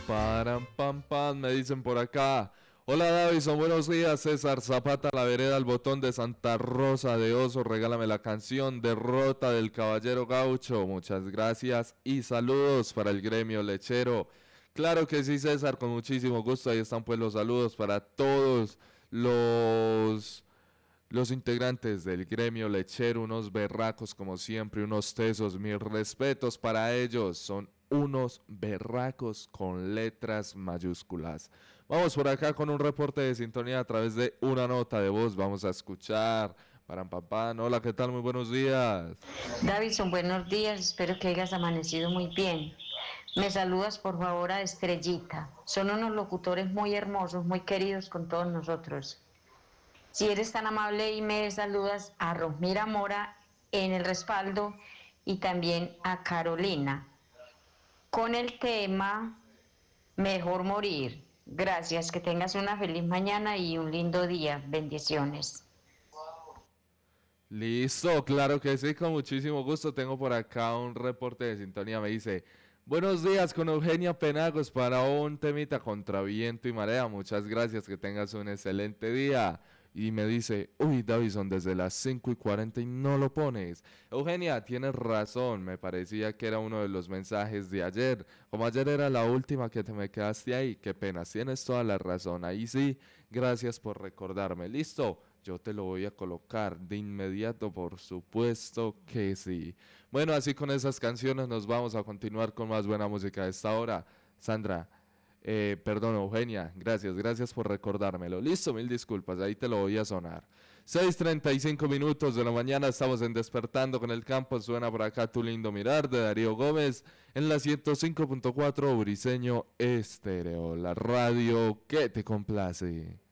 Param, pam, pam, me dicen por acá. Hola Davison, buenos días. César Zapata, la vereda al botón de Santa Rosa de Oso. Regálame la canción Derrota del Caballero Gaucho. Muchas gracias y saludos para el gremio lechero. Claro que sí, César, con muchísimo gusto. Ahí están pues los saludos para todos los integrantes del gremio lechero, unos berracos como siempre, unos tesos, mis respetos para ellos, son unos berracos con letras mayúsculas. Vamos por acá con un reporte de sintonía a través de una nota de voz, vamos a escuchar. Paran papá, hola, ¿qué tal? Muy buenos días. Davison, buenos días, espero que hayas amanecido muy bien. Me saludas por favor a Estrellita. Son unos locutores muy hermosos, muy queridos con todos nosotros. Si eres tan amable y me saludas a Rosmira Mora en el respaldo y también a Carolina con el tema Mejor morir. Gracias, que tengas una feliz mañana y un lindo día. Bendiciones. Listo, claro que sí, con muchísimo gusto. Tengo por acá un reporte de sintonía. Me dice, buenos días con Eugenia Penagos para un temita contra viento y marea. Muchas gracias, que tengas un excelente día. Y me dice, uy, Davison, desde las 5:40 y no lo pones. Eugenia, tienes razón, me parecía que era uno de los mensajes de ayer. Como ayer era la última que te me quedaste ahí, qué pena, tienes toda la razón. Ahí sí, gracias por recordarme. Listo, yo te lo voy a colocar de inmediato, por supuesto que sí. Bueno, así con esas canciones nos vamos a continuar con más buena música a esta hora. Sandra, perdón, Eugenia, gracias por recordármelo. Listo, mil disculpas, ahí te lo voy a sonar. 6:35 minutos de la mañana, estamos en Despertando con el Campo. Suena por acá Tu Lindo Mirar de Darío Gómez en la 105.4 Briseño Estéreo, la radio que te complace.